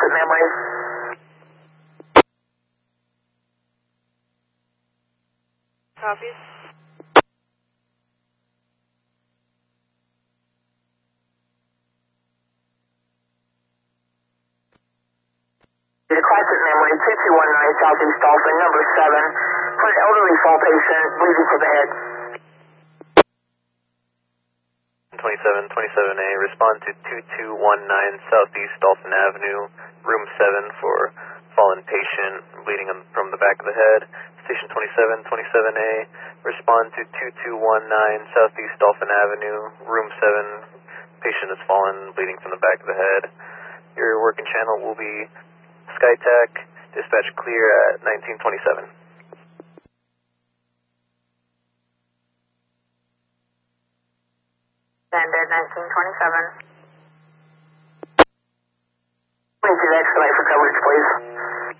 at memory. Copies. Crisis memory, 2219 Southeast Dolphin, number 7, for an elderly fall patient, bleeding from the head. 2727A, respond to 2219 Southeast Dolphin Avenue, room 7 for fallen patient, bleeding from the back of the head. Station 2727A, respond to 2219 Southeast Dolphin Avenue, room 7, patient has fallen, bleeding from the back of the head. Your working channel will be SkyTac, dispatch clear at 1927. Standard 1927. Please do expedite for coverage, please.